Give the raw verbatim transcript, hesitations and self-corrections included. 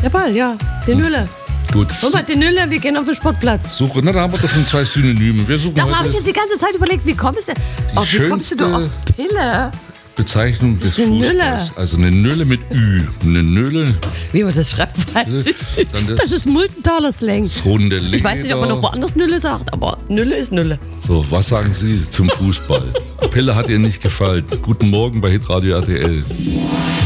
Der Ball, ja. Den Nülle. Gut. Robert, den Nülle, wir gehen auf den Sportplatz. Suche, na, da haben wir doch schon zwei Synonyme. Wir suchen Darum habe ich heute jetzt die ganze Zeit überlegt, wie kommst du denn? Oh, wie kommst du denn auf Pille? Bezeichnung des ist eine Fußballs. Nülle. Also eine Nülle mit Ü. Eine Nülle. Wie man das schreibt, weiß ich nicht. Dann das- Das ist Multenthaler Slang. So eine Leder. Ich weiß nicht, ob man noch woanders Nülle sagt, aber Nülle ist Nülle. So, was sagen Sie zum Fußball? Pille hat Ihnen nicht gefallen. Guten Morgen bei Hitradio R T L.